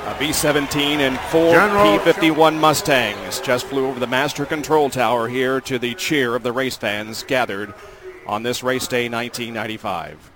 A B-17 and 4 P-51 Mustangs just flew over the master control tower here to the cheer of the race fans gathered on this race day 1995.